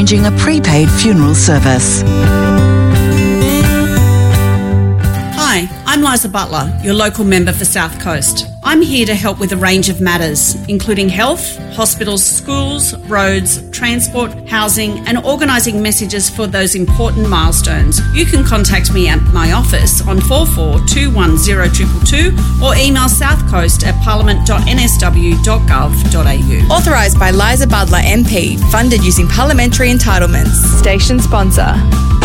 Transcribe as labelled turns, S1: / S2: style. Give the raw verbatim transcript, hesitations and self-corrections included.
S1: arranging a prepaid funeral service.
S2: Hi, I'm Liza Butler, your local member for South Coast. I'm here to help with a range of matters, including health, hospitals, schools, roads, transport, housing, and organising messages for those important milestones. You can contact me at my office on four four two one zero two two two or email southcoast at parliament dot n s w dot gov dot a u.
S3: Authorised by Liza Butler M P, funded using parliamentary entitlements. Station sponsor.